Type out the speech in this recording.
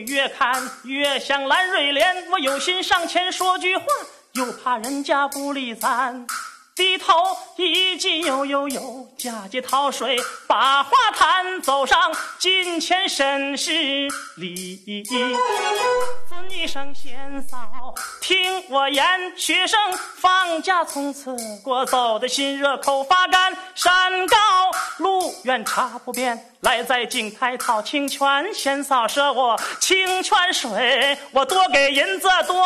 越看越像蓝瑞莲，我有心上前说句话，又怕人家不理咱。低头一记悠悠悠，假借桃水把话谈，走上近前甚是礼。尊一声贤嫂，听我言，学生放假从此过，走的心热口发干，山高路远查不遍，来在井台讨清泉，贤嫂赊我清泉水，我多给银子多